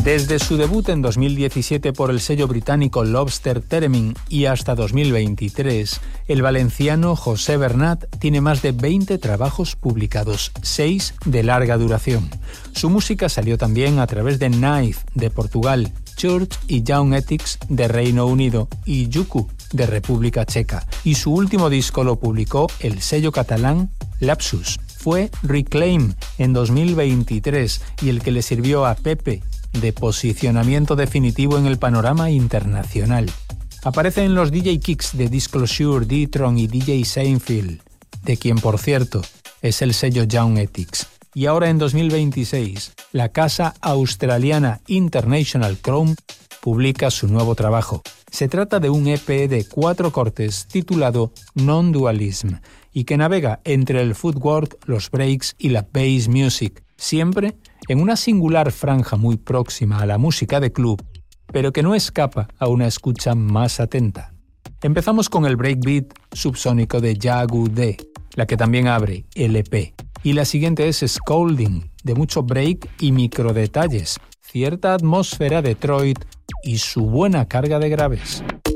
Desde su debut en 2017 por el sello británico Lobster Theremin y hasta 2023, el valenciano José Bernat tiene más de 20 trabajos publicados, 6 de larga duración. Su música salió también a través de Knife de Portugal, Church y Young Ethics de Reino Unido y Yuku de República Checa. Y su último disco lo publicó el sello catalán Lapsus. Fue Reclaim en 2023 y el que le sirvió a Pepe de posicionamiento definitivo en el panorama internacional. Aparece en los DJ Kicks de Disclosure, D-Tron y DJ Seinfeld, de quien, por cierto, es el sello Young Ethics. Y ahora en 2026, la casa australiana International Chrome publica su nuevo trabajo. Se trata de un EP de 4 cortes titulado Non-Dualism y que navega entre el footwork, los breaks y la bass music, siempre en una singular franja muy próxima a la música de club, pero que no escapa a una escucha más atenta. Empezamos con el breakbeat subsónico de Jagu D, la que también abre el EP, y la siguiente es Scolding, de mucho break y microdetalles, cierta atmósfera Detroit y su buena carga de graves.